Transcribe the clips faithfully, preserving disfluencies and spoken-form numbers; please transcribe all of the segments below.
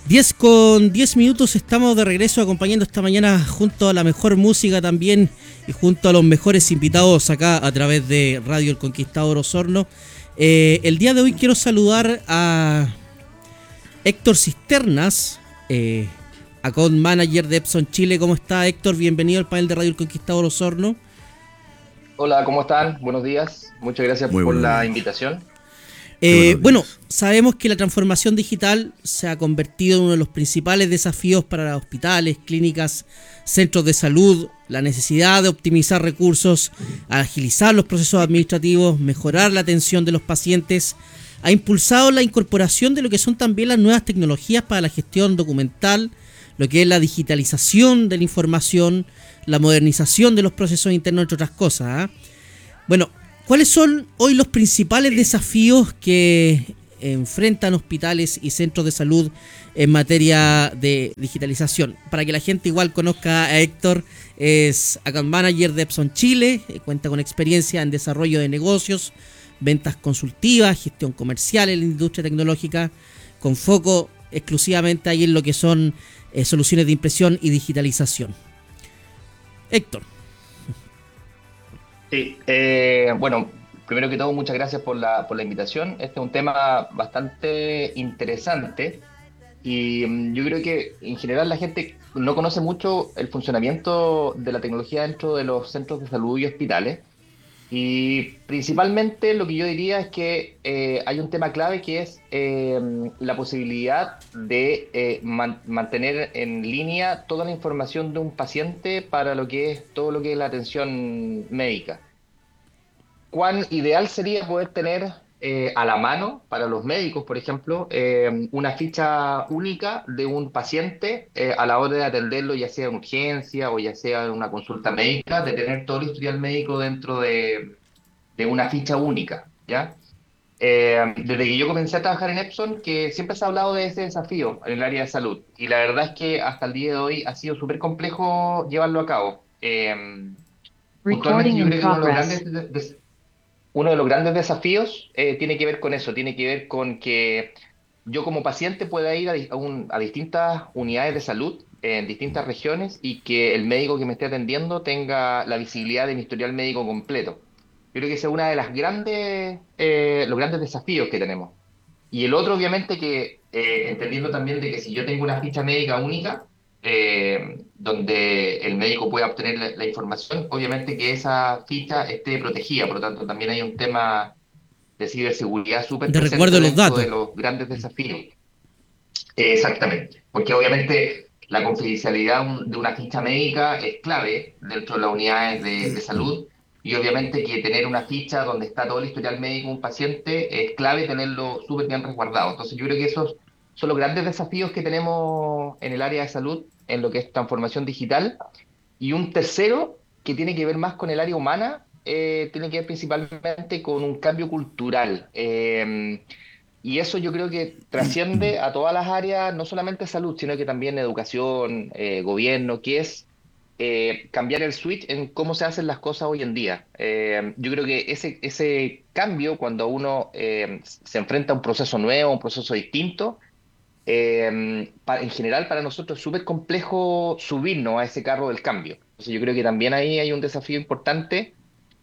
diez con diez minutos, estamos de regreso acompañando esta mañana junto a la mejor música también y junto a los mejores invitados acá a través de Radio El Conquistador Osorno. Eh, el día de hoy quiero saludar a Héctor Cisternas, eh, Account Manager de Epson Chile. ¿Cómo está, Héctor? Bienvenido al panel de Radio El Conquistador Osorno. Hola, ¿cómo están? Buenos días. Muchas gracias Muy por la días. invitación. Eh, bueno, sabemos que la transformación digital se ha convertido en uno de los principales desafíos para hospitales, clínicas, centros de salud. La necesidad de optimizar recursos, agilizar los procesos administrativos, mejorar la atención de los pacientes, ha impulsado la incorporación de lo que son también las nuevas tecnologías para la gestión documental, lo que es la digitalización de la información, la modernización de los procesos internos, entre otras cosas, ¿eh? Bueno, ¿cuáles son hoy los principales desafíos que enfrentan hospitales y centros de salud en materia de digitalización? Para que la gente igual conozca a Héctor, es Account Manager de Epson Chile, cuenta con experiencia en desarrollo de negocios, ventas consultivas, gestión comercial en la industria tecnológica, con foco exclusivamente ahí en lo que son eh, soluciones de impresión y digitalización. Héctor. Sí, eh, bueno, primero que todo, muchas gracias por la, por la invitación. Este es un tema bastante interesante y mm, yo creo que en general la gente no conoce mucho el funcionamiento de la tecnología dentro de los centros de salud y hospitales. Y principalmente lo que yo diría es que eh, hay un tema clave que es eh, la posibilidad de eh, man- mantener en línea toda la información de un paciente para lo que es todo lo que es la atención médica. ¿Cuán ideal sería poder tener eh, a la mano para los médicos, por ejemplo, eh, una ficha única de un paciente eh, a la hora de atenderlo, ya sea en urgencia o ya sea en una consulta médica, de tener todo el historial médico dentro de de una ficha única, ¿ya? Eh, desde que yo comencé a trabajar en Epson, que siempre se ha hablado de ese desafío en el área de salud, y la verdad es que hasta el día de hoy ha sido súper complejo llevarlo a cabo. Eh, puntualmente Recording yo in creo que uno de los progress. grandes, de- de- uno de los grandes desafíos eh, tiene que ver con eso, tiene que ver con que yo como paciente pueda ir a, di- a un- a distintas unidades de salud en distintas regiones y que el médico que me esté atendiendo tenga la visibilidad de mi historial médico completo. Yo creo que ese es uno de las grandes, eh, los grandes desafíos que tenemos. Y el otro, obviamente, que eh, entendiendo también de que si yo tengo una ficha médica única, eh, donde el médico pueda obtener la, la información, obviamente que esa ficha esté protegida. Por lo tanto, también hay un tema de ciberseguridad súper De recuerdo presente de los dentro de datos. los grandes desafíos. Eh, exactamente, porque obviamente la confidencialidad un- de una ficha médica es clave dentro de las unidades de, de salud y obviamente que tener una ficha donde está todo el historial médico de un paciente es clave tenerlo súper bien resguardado. Entonces yo creo que esos son los grandes desafíos que tenemos en el área de salud en lo que es transformación digital. Y un tercero que tiene que ver más con el área humana, eh, tiene que ver principalmente con un cambio cultural. Eh, y eso yo creo que trasciende a todas las áreas, no solamente salud, sino que también educación, eh, gobierno, que es eh, cambiar el switch en cómo se hacen las cosas hoy en día. Eh, yo creo que ese, ese cambio, cuando uno eh, se enfrenta a un proceso nuevo, un proceso distinto, eh, pa- en general para nosotros es súper complejo subirnos a ese carro del cambio. Entonces yo creo que también ahí hay un desafío importante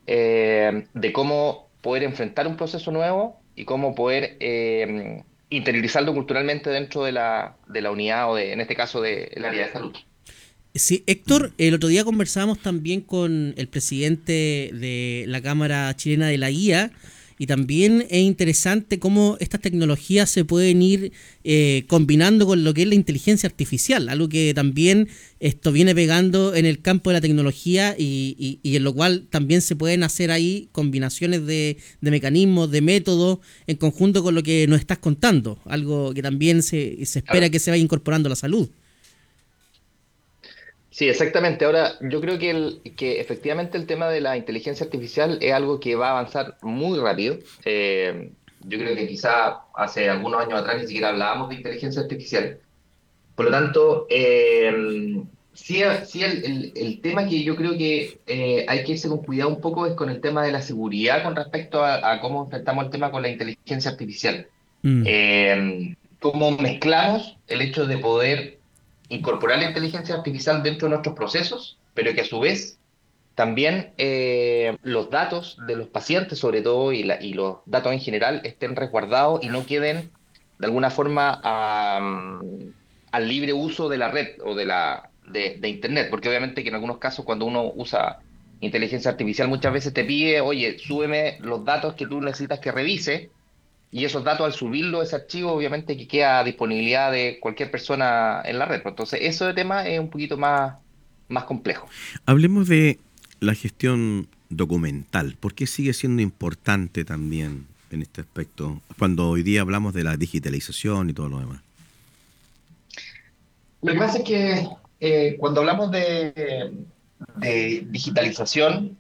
eh, de cómo poder enfrentar un proceso nuevo y cómo poder eh, interiorizarlo culturalmente dentro de la, de la unidad o de, en este caso, del área de salud. Sí, Héctor, el otro día conversábamos también con el presidente de la Cámara Chilena de la I A y también es interesante cómo estas tecnologías se pueden ir eh, combinando con lo que es la inteligencia artificial, algo que también esto viene pegando en el campo de la tecnología y, y, y en lo cual también se pueden hacer ahí combinaciones de, de mecanismos, de métodos en conjunto con lo que nos estás contando, algo que también se, se espera Claro. que se vaya incorporando a la salud. Sí, exactamente. Ahora, yo creo que, el, que efectivamente el tema de la inteligencia artificial es algo que va a avanzar muy rápido. Eh, yo creo que quizá hace algunos años atrás ni siquiera hablábamos de inteligencia artificial. Por lo tanto, eh, sí, sí el, el- el tema que yo creo que eh, hay que irse con cuidado un poco es con el tema de la seguridad con respecto a, a cómo enfrentamos el tema con la inteligencia artificial. Mm. Eh, cómo mezclamos el hecho de poder incorporar la inteligencia artificial dentro de nuestros procesos, pero que a su vez también eh, los datos de los pacientes, sobre todo, y, la- y los datos en general, estén resguardados y no queden de alguna forma a, al libre uso de la red o de la de, de Internet, porque obviamente que en algunos casos cuando uno usa inteligencia artificial muchas veces te pide, oye, súbeme los datos que tú necesitas que revise, y esos datos al subirlo, ese archivo, obviamente que queda a disponibilidad de cualquier persona en la red. Pues, entonces, eso de tema es un poquito más, más complejo. Hablemos de la gestión documental. ¿Por qué sigue siendo importante también en este aspecto cuando hoy día hablamos de la digitalización y todo lo demás? Lo que pasa es que eh, cuando hablamos de, de digitalización,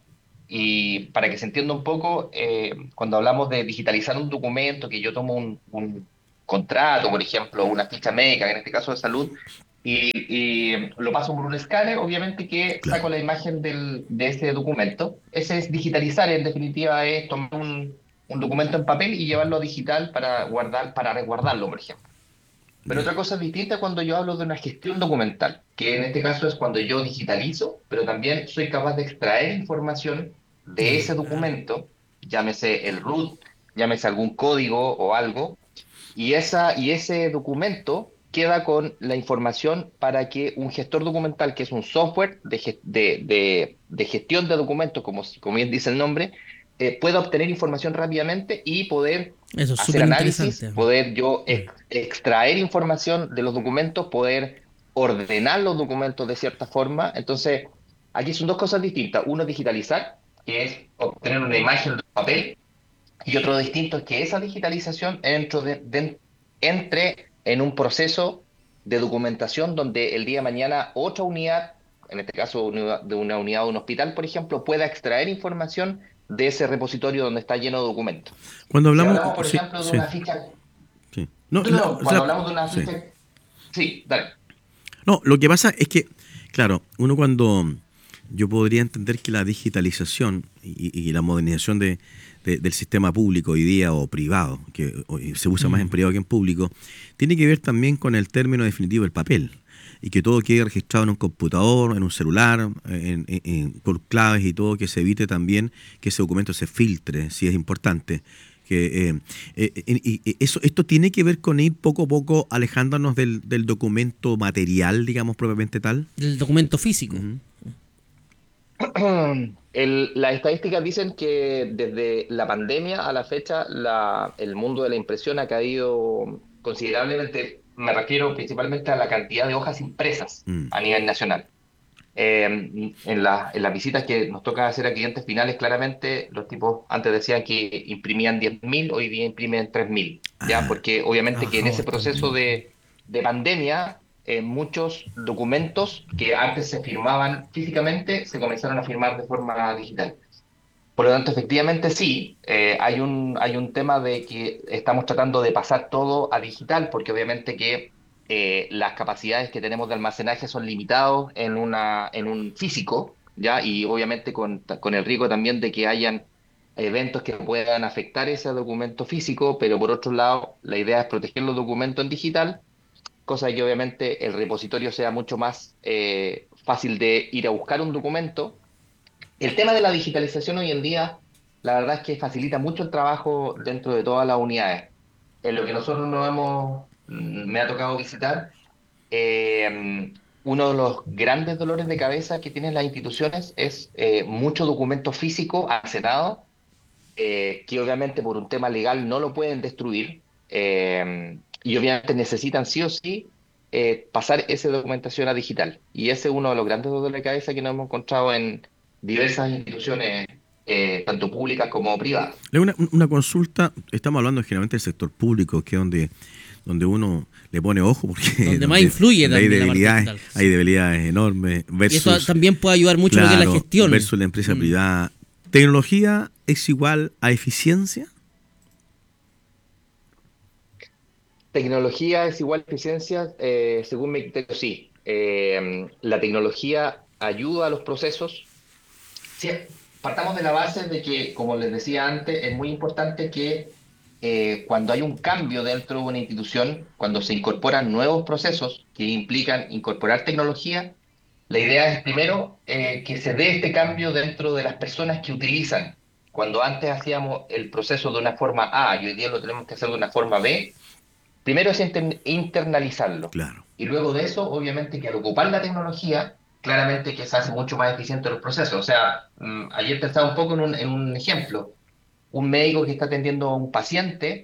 y para que se entienda un poco, eh, cuando hablamos de digitalizar un documento, que yo tomo un, un contrato, por ejemplo, una ficha médica, en este caso de salud, y, y lo paso por un escáner, obviamente que Claro. saco la imagen del, de ese documento. Ese es digitalizar, en definitiva, es tomar un, un documento en papel y llevarlo a digital para guardar, para resguardarlo, por ejemplo. Pero Ya. otra cosa distinta cuando yo hablo de una gestión documental, que en este caso es cuando yo digitalizo, pero también soy capaz de extraer información de ese documento, llámese el root, llámese algún código o algo, y, esa, y ese documento queda con la información para que un gestor documental, que es un software de, ge- de, de- de gestión de documentos, como, como bien dice el nombre, eh, pueda obtener información rápidamente y poder Eso es hacer súper análisis, interesante. poder yo Mm. ex- extraer información de los documentos, poder ordenar los documentos de cierta forma. Entonces, aquí son dos cosas distintas. Uno, digitalizar, que es obtener una imagen de papel, y otro distinto es que esa digitalización dentro de, de- entre en un proceso de documentación donde el día de mañana otra unidad, en este caso una- de una unidad de un hospital, por ejemplo, pueda extraer información de ese repositorio donde está lleno de documentos. Cuando Si hablamos, hablamos, por sí, ejemplo, de sí, una ficha... sí. No, No, no, la- no, o cuando sea, hablamos de una sí. ficha... Sí, dale. No, lo que pasa es que, claro, uno cuando yo podría entender que la digitalización y, y la modernización de, de- del sistema público hoy día o privado, que hoy se usa más en Mm. privado que en público, tiene que ver también con el término definitivo del papel y que todo quede registrado en un computador, en un celular, en, en- en- por claves y todo, que se evite también que ese documento se filtre, si es importante. Que, eh, eh, eh, y- y eso, esto tiene que ver con ir poco a poco alejándonos del, del documento material, digamos, propiamente tal. Del documento físico. Ujú. El- las estadísticas dicen que desde la pandemia a la fecha la, el mundo de la impresión ha caído considerablemente, me refiero principalmente a la cantidad de hojas impresas Mm. a nivel nacional. Eh, en, la- en las visitas que nos toca hacer a clientes finales, claramente los tipos antes decían que imprimían diez mil, hoy día imprimen tres mil, ¿ya? Ah, Porque Ha obviamente que en bajado ese bastante. proceso de, de pandemia, eh, muchos documentos que antes se firmaban físicamente se comenzaron a firmar de forma digital. Por lo tanto, efectivamente sí, eh, hay un, hay un tema de que estamos tratando de pasar todo a digital, porque obviamente que eh, las capacidades que tenemos de almacenaje son limitados en una, en un físico, ¿ya? Y obviamente con, con el riesgo también de que hayan eventos que puedan afectar ese documento físico, pero por otro lado, la idea es proteger los documentos en digital, cosa de que obviamente el repositorio sea mucho más eh, fácil de ir a buscar un documento. El tema de la digitalización hoy en día, la verdad es que facilita mucho el trabajo dentro de todas las unidades. En lo que nosotros nos hemos, mm, me ha tocado visitar, eh, uno de los grandes dolores de cabeza que tienen las instituciones es eh, mucho documento físico almacenado, eh, que obviamente por un tema legal no lo pueden destruir, eh, y obviamente necesitan sí o sí eh, pasar esa documentación a digital. Y ese es uno de los grandes dolores de cabeza que nos hemos encontrado en diversas instituciones, eh, tanto públicas como privadas. Una, una consulta, estamos hablando generalmente del sector público, que es donde, donde uno le pone ojo, porque Donde más donde, influye donde hay también la parte debilidades, digital. hay Sí. debilidades enormes, Y esto versus, también puede ayudar mucho a lo que es la claro, gestión. versus la empresa Mm. privada. ¿Tecnología es igual a eficiencia? Tecnología es igual a eficiencia, eh, según mi criterio, sí. Eh, la tecnología ayuda a los procesos. Sí, partamos de la base de que, como les decía antes, es muy importante que eh, cuando hay un cambio dentro de una institución, cuando se incorporan nuevos procesos que implican incorporar tecnología, la idea es primero eh, que se dé este cambio dentro de las personas que utilizan. Cuando antes hacíamos el proceso de una forma A y hoy día lo tenemos que hacer de una forma B, primero es inter- internalizarlo. Claro. Y luego de eso, obviamente, que al ocupar la tecnología, claramente que se hace mucho más eficiente los procesos. O sea, mm, ayer pensaba un poco en un, en un ejemplo. Un médico que está atendiendo a un paciente,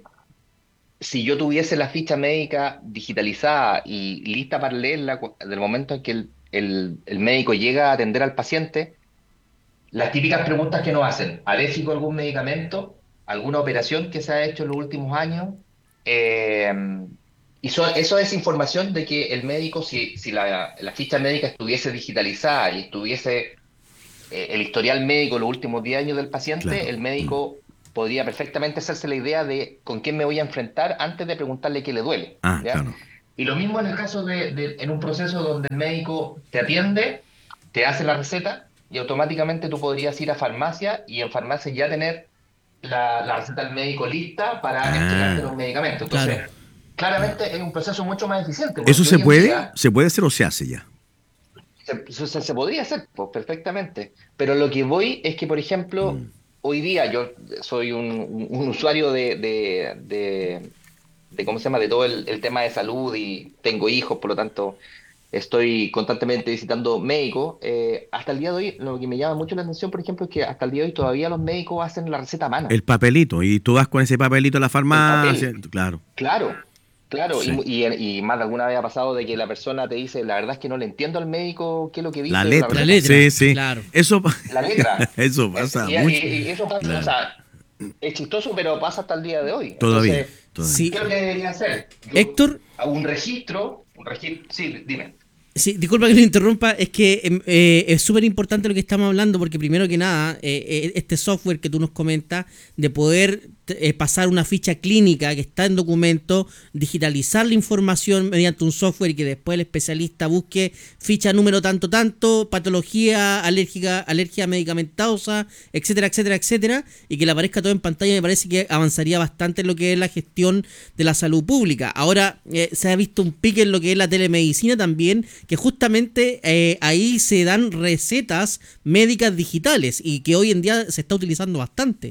si yo tuviese la ficha médica digitalizada y lista para leerla cu- del momento en que el, el- el médico llega a atender al paciente, las típicas preguntas que nos hacen: ¿alérgico a algún medicamento? ¿Alguna operación que se ha hecho en los últimos años? Eh, y so- eso es información de que el médico, si, si la, la ficha médica estuviese digitalizada y estuviese eh, el historial médico los últimos diez años del paciente, Claro. el Mm. médico podría perfectamente hacerse la idea de con quién me voy a enfrentar antes de preguntarle qué le duele, Ah, ¿ya? claro. Y lo mismo en el caso de, de- en un proceso donde el médico te atiende, te hace la receta y automáticamente tú podrías ir a farmacia y en farmacia ya tener la, la receta del médico lista para entregarte los Ah, medicamentos. Claro. Entonces, claramente es un proceso mucho más eficiente ¿eso porque se hoy en puede? día ¿Se puede hacer o se hace ya? se, se- se podría hacer, pues, perfectamente. Pero lo que voy es que, por ejemplo, Mm. hoy día yo soy un, un- un usuario de, de, de- de, ¿cómo se llama? De todo el, el tema de salud y tengo hijos, por lo tanto, estoy constantemente visitando médicos. Eh, hasta el día de hoy, lo que me llama mucho la atención, por ejemplo, es que hasta el día de hoy todavía los médicos hacen la receta a mano, El papelito, y tú vas con ese papelito a la el farmacia, papel. claro. Claro, claro, y, Sí. y, y más de alguna vez ha pasado de que la persona te dice: la verdad es que no le entiendo al médico qué es lo que La dice en la La letra, receta. letra, sí, sí. claro. Eso, pa- La letra. eso Eh, pasa Y, mucho. y- y eso pasa, o Claro. sea, es chistoso, pero pasa hasta el día de hoy. Todavía, Entonces, todavía. ¿qué Sí. es lo que debería hacer? Yo Héctor, hago un registro, un registro, sí, dime. sí, disculpa que lo interrumpa, es que em, eh, es súper importante lo que estamos hablando porque primero que nada, eh, eh, este software que tú nos comentas, de poder eh, pasar una ficha clínica que está en documento, digitalizar la información mediante un software y que después el especialista busque ficha número tanto tanto, patología alérgica, alergia medicamentosa, etcétera, etcétera, etcétera, y que le aparezca todo en pantalla, me parece que avanzaría bastante en lo que es la gestión de la salud pública. Ahora eh, se ha visto un pique en lo que es la telemedicina también, que justamente eh, ahí se dan recetas médicas digitales y que hoy en día se está utilizando bastante.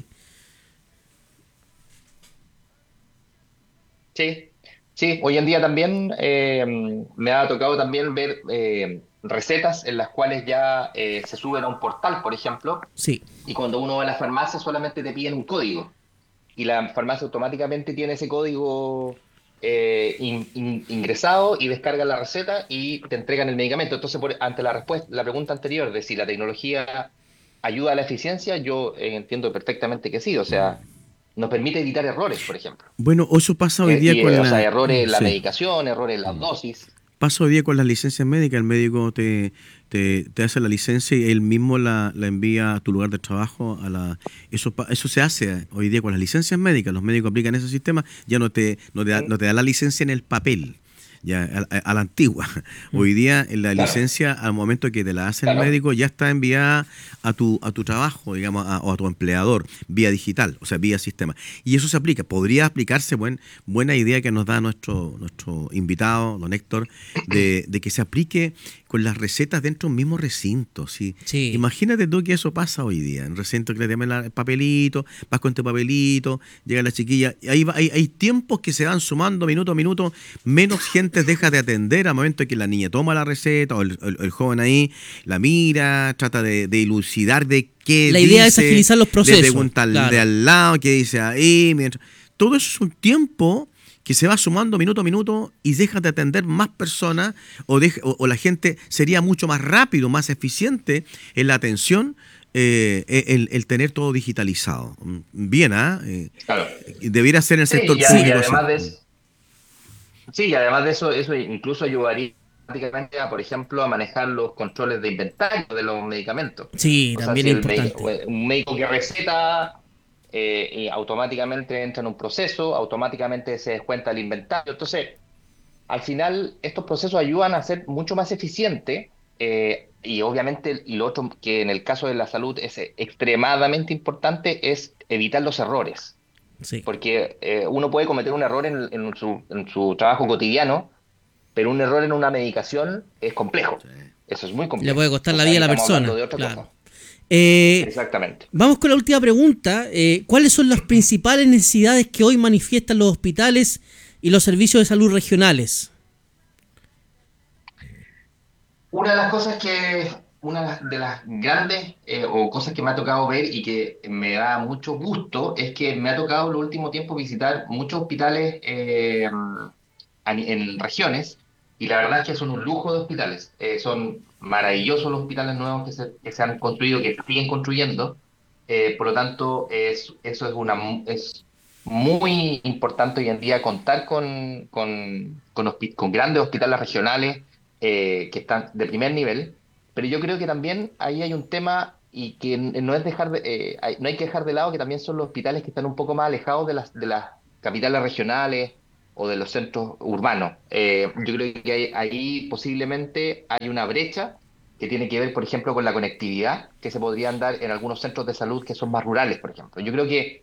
Sí, sí, hoy en día también eh, me ha tocado también ver eh, recetas en las cuales ya eh, se suben a un portal, por ejemplo, Sí, y cuando uno va a la farmacia solamente te piden un código. Y la farmacia automáticamente tiene ese código eh, in- in- ingresado y descarga la receta y te entregan el medicamento. Entonces, por- ante la respuesta, la pregunta anterior de si la tecnología ayuda a la eficiencia, yo eh, entiendo perfectamente que sí. O sea, nos permite evitar errores, por ejemplo. Bueno, eso pasa hoy Eh, día y, eh, con o sea, la... errores en la Sí. medicación, errores en las dosis. Pasa hoy día con las licencias médicas, el médico te, te, te hace la licencia y él mismo la, la envía a tu lugar de trabajo. A la Eso pa- eso se hace hoy día con las licencias médicas. Los médicos aplican ese sistema, ya no te, no te, da, ¿Mm? no te da la licencia en el papel, ya a, a- a la antigua. Hoy día en la Claro, licencia, al momento que te la hace el claro. médico, ya está enviada a tu, a tu trabajo, digamos, a- o a tu empleador, vía digital, o sea, vía sistema. Y eso se aplica. Podría aplicarse, buen, buena idea que nos da nuestro, nuestro invitado, don Héctor, de, de que se aplique con las recetas dentro de un mismo recinto. ¿Sí? sí. Imagínate tú que eso pasa hoy día, en un recinto que le llaman el papelito, vas con tu papelito, llega la chiquilla, y ahí va- hay, hay tiempos que se van sumando minuto a minuto, menos gente deja de atender al momento que la niña toma la receta o el, el- el joven ahí la mira, trata de, de dilucidar de qué La dice, idea es agilizar los procesos. le pregunta al Claro. de al lado qué dice ahí, mientras- todo eso es un tiempo que se va sumando minuto a minuto y deja de atender más personas o, deja- o, o la gente sería mucho más rápido, más eficiente en la atención, eh, el, el tener todo digitalizado. Mm, Bien, ¿ah? Eh, Claro. debiera ser en el Sí, sector y, a- y público así. además de eso, sí, y además de eso, eso incluso ayudaría prácticamente a, por ejemplo, a manejar los controles de inventario de los medicamentos. Sí, O sea, también si es el medi- importante. un médico que receta eh, y automáticamente entra en un proceso, automáticamente se descuenta el inventario. Entonces, al final, estos procesos ayudan a ser mucho más eficiente eh, y obviamente, y lo otro que en el caso de la salud es extremadamente importante, es evitar los errores. Sí. Porque eh, uno puede cometer un error en, en su, en su trabajo cotidiano, pero un error en una medicación es complejo. Eso es muy Le puede complejo. costar O la sea, vida ahí a la estamos hablando persona, de otra claro. cosa. Eh, Exactamente. Vamos con la última pregunta. Eh, ¿cuáles son las principales necesidades que hoy manifiestan los hospitales y los servicios de salud regionales? Una de las cosas que, una de las grandes eh, o cosas que me ha tocado ver y que me da mucho gusto es que me ha tocado en el último tiempo visitar muchos hospitales eh, a ni- en regiones y la verdad es que son un lujo de hospitales. Eh, son maravillosos los hospitales nuevos que se, que se han construido, que se siguen construyendo. Eh, por lo tanto, es, eso es, una, mu- es muy importante hoy en día contar con, con, con, hospi- con grandes hospitales regionales eh, que están de primer nivel, pero yo creo que también ahí hay un tema y que n- no es dejar de, eh, hay- no hay que dejar de lado que también son los hospitales que están un poco más alejados de las, de las capitales regionales o de los centros urbanos. Eh, yo creo que hay- ahí posiblemente hay una brecha que tiene que ver, por ejemplo, con la conectividad que se podrían dar en algunos centros de salud que son más rurales, por ejemplo. Yo creo que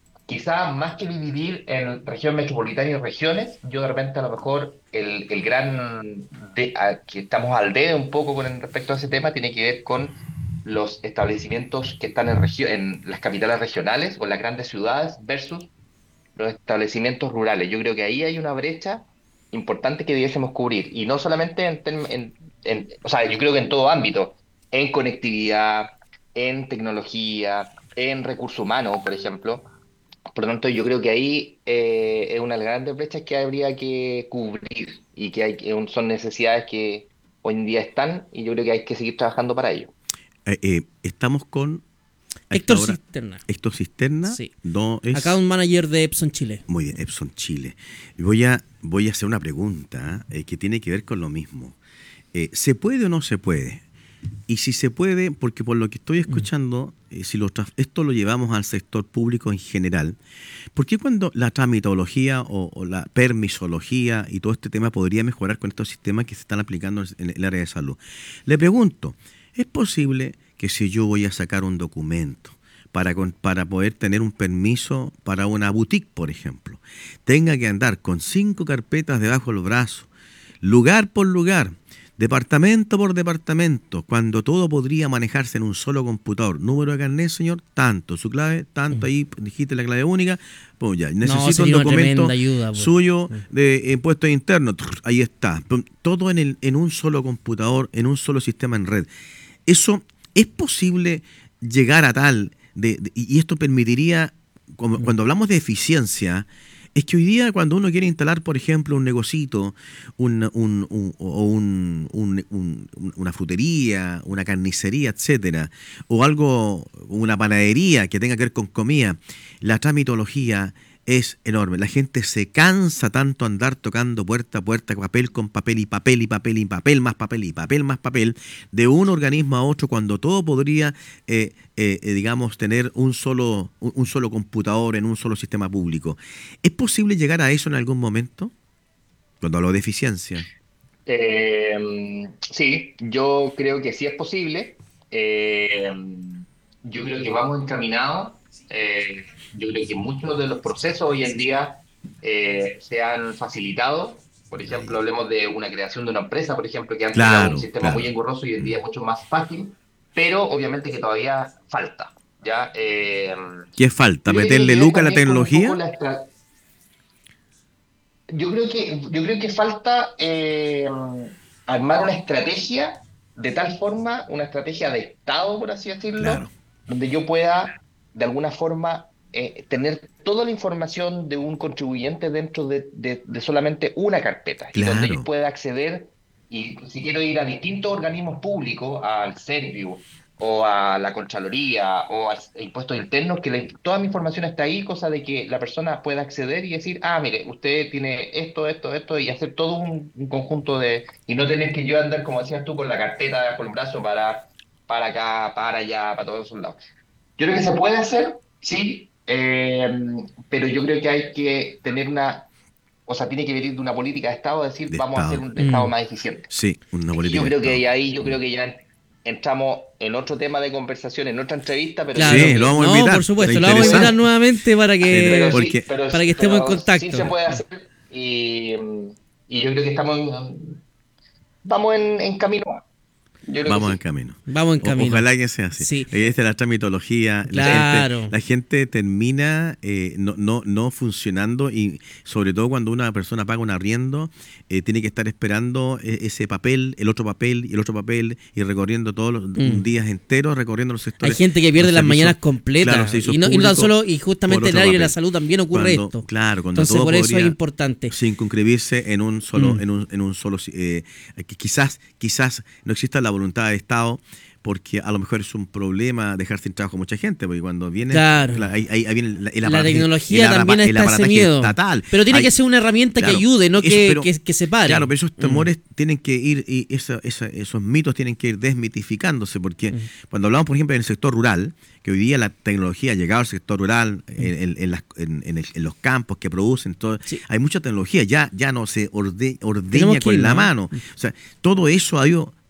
quizá más que dividir en región metropolitana y regiones, yo de repente a lo mejor el, el gran de, a- que estamos al dedo un poco con respecto a ese tema tiene que ver con los establecimientos que están en, regio- en las capitales regionales o en las grandes ciudades versus los establecimientos rurales. Yo creo que ahí hay una brecha importante que debiésemos cubrir y no solamente en, term- en, en- o sea, yo creo que en todo ámbito, en conectividad, en tecnología, en recursos humanos, por ejemplo. Por lo tanto, yo creo que ahí eh, es una de las grandes brechas que habría que cubrir y que hay, que- son necesidades que hoy en día están y yo creo que hay que seguir trabajando para ello. Eh, eh, estamos con, a esta Héctor hora, Cisterna. Héctor Cisterna, Sí. no es... Account Manager de Epson Chile. Muy bien, Epson Chile. Voy a, voy a hacer una pregunta eh, que tiene que ver con lo mismo. Eh, ¿Se puede o no se puede? Y si se puede, porque por lo que estoy escuchando, eh, si lo tra- esto lo llevamos al sector público en general, ¿por qué cuando la tramitología o, o la permisología y todo este tema podría mejorar con estos sistemas que se están aplicando en el área de salud? Le pregunto, ¿es posible que si yo voy a sacar un documento para, con- para poder tener un permiso para una boutique, por ejemplo, tenga que andar con cinco carpetas debajo del brazo, lugar por lugar, departamento por departamento, cuando todo podría manejarse en un solo computador? Número de carnet, señor, tanto, su clave, tanto, ahí dijiste la clave única, pues ya, No, necesito un sería una documento tremenda ayuda, pues. suyo de impuestos internos, ahí está, pum, todo en, el, en un solo computador, en un solo sistema en red. Eso es posible llegar a tal, de, de- y esto permitiría, como- cuando hablamos de eficiencia, es que hoy día cuando uno quiere instalar, por ejemplo, un negocito, un, un- un- o un- un- un- una frutería, una carnicería, etcétera, o algo, una panadería que tenga que ver con comida, la tramitología es enorme. La gente se cansa tanto andar tocando puerta a puerta, papel con papel y papel y papel y papel más papel y papel más papel, de un organismo a otro, cuando todo podría, eh, eh, eh, digamos, tener un solo, un, un solo computador en un solo sistema público. ¿Es posible llegar a eso en algún momento? Cuando hablo de eficiencia. Eh, sí, yo creo que sí es posible. Eh, yo creo que vamos encaminados. Eh, yo creo que muchos de los procesos hoy en día eh, se han facilitado. Por ejemplo, hablemos de una creación de una empresa, por ejemplo, que antes era un Claro, sistema muy claro. engorroso y hoy en día es mucho más fácil, pero obviamente que todavía falta. ¿Ya? Eh, ¿Qué falta? pero yo creo que tiene ¿Meterle que ver luca a la también con un poco tecnología? la estrategia. Yo creo que, yo creo que falta eh, armar una estrategia de tal forma, una estrategia de Estado, por así Claro. decirlo, donde yo pueda, de alguna forma, eh, tener toda la información de un contribuyente dentro de, de- de solamente una carpeta y donde yo Claro. pueda acceder y si quiero ir a distintos organismos públicos, al Serviu o a la Contraloría o a impuestos internos, que la- toda mi información está ahí, cosa de que la persona pueda acceder y decir, ah, mire, usted tiene esto, esto, esto, y hacer todo un, un conjunto de, y no tener que yo andar, como decías tú, con la carpeta, con el brazo para, para acá, para allá, para todos esos lados. Yo creo que se puede hacer, sí, eh, pero yo creo que hay que tener una, o sea, tiene que venir de una política de Estado, decir, De vamos a hacer Estado. un Estado Mm. más eficiente. Sí, una Y yo política de creo que Estado. ahí, yo Mm. creo que ya entramos en otro tema de conversación, en otra entrevista, pero Claro. Sí, lo vamos a No, invitar. por supuesto, Está lo vamos a invitar interesante. nuevamente para que, pero sí, Porque- pero- para que estemos en pero contacto. Sí se puede hacer y, y yo creo que estamos en- vamos en, en camino. Yo creo que Vamos sí. en camino. Vamos en O- camino. Ojalá que sea así. Sí. Eh, Esta es la tramitología. Claro. La gente, la gente termina eh, no, no, no funcionando y sobre todo cuando una persona paga un arriendo, eh, tiene que estar esperando e- ese papel, el otro papel y el otro papel y recorriendo todos los Mm. días enteros, recorriendo los sectores. Hay gente que pierde los las servicios- mañanas completas. claro, servicios y, no, y no tan públicos solo, y por justamente en el otro área de la papel. salud también ocurre Cuando- esto. Claro, cuando Entonces todo por eso es podría importante. circunscribirse en un solo, Mm. en un, en un solo eh, que quizás, quizás no exista la voluntad del Estado, porque a lo mejor es un problema dejar sin trabajo a mucha gente, porque cuando viene, Claro. cla- ahí, ahí- ahí viene el, el La aparataje- tecnología el también arapa- el está ese aparataje miedo. estatal. Pero tiene Hay- que ser una herramienta claro, que ayude, no eso, que, pero- que, que separe. Claro, pero esos Mm. temores tienen que ir, y esa- esa- esos mitos tienen que ir desmitificándose, porque Mm. cuando hablamos, por ejemplo, en el sector rural, que hoy día la tecnología ha llegado al sector rural, en, en- en las- en- en el- en los campos que producen, todo, Sí. hay mucha tecnología, ya, ya no se orde- ordeña Tenemos que con ir, la ¿no? mano. O sea, todo eso ha ido